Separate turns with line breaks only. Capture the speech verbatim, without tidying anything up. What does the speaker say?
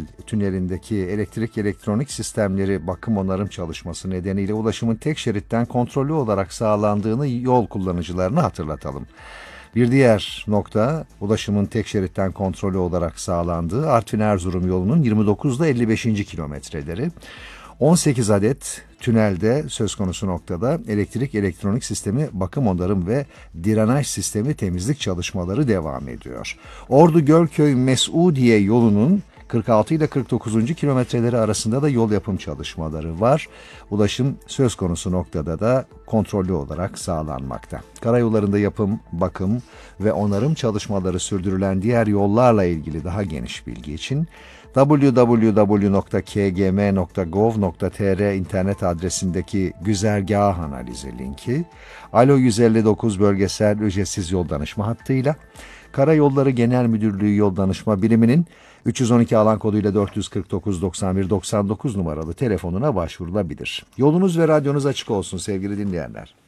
tünelindeki elektrik elektronik sistemleri bakım onarım çalışması nedeniyle ulaşımın tek şeritten kontrollü olarak sağlandığını yol kullanıcılarına hatırlatalım. Bir diğer nokta, ulaşımın tek şeritten kontrollü olarak sağlandığı Artvin-Erzurum yolunun yirmi dokuzda elli beşinci kilometreleri. on sekiz adet tünelde söz konusu noktada elektrik elektronik sistemi bakım onarım ve drenaj sistemi temizlik çalışmaları devam ediyor. Ordu-Gölköy-Mesudiye yolunun kırk altı ile kırk dokuzuncu kilometreleri arasında da yol yapım çalışmaları var. Ulaşım söz konusu noktada da kontrollü olarak sağlanmakta. Karayollarında yapım, bakım ve onarım çalışmaları sürdürülen diğer yollarla ilgili daha geniş bilgi için double-u double-u double-u nokta k g m nokta gov nokta t r internet adresindeki güzergah analizi linki, Alo yüz elli dokuz bölgesel ücretsiz yol danışma hattıyla, Karayolları Genel Müdürlüğü Yol Danışma Biriminin üç yüz on iki alan koduyla dört yüz kırk dokuz doksan bir doksan dokuz numaralı telefonuna başvurulabilir. Yolunuz ve radyonuz açık olsun sevgili dinleyenler.